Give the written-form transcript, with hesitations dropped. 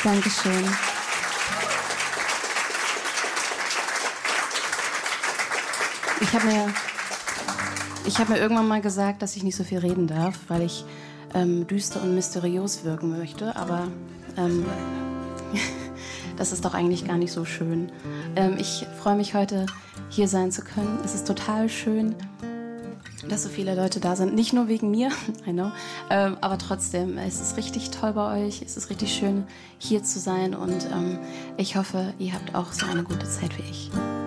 Dankeschön. Ich hab mir irgendwann mal gesagt, dass ich nicht so viel reden darf, weil ich düster und mysteriös wirken möchte, aber das ist doch eigentlich gar nicht so schön. Ich freue mich, heute hier sein zu können. Es ist total schön, dass so viele Leute da sind. Nicht nur wegen mir, I know, aber trotzdem, es ist richtig toll bei euch. Es ist richtig schön, hier zu sein und ich hoffe, ihr habt auch so eine gute Zeit wie ich.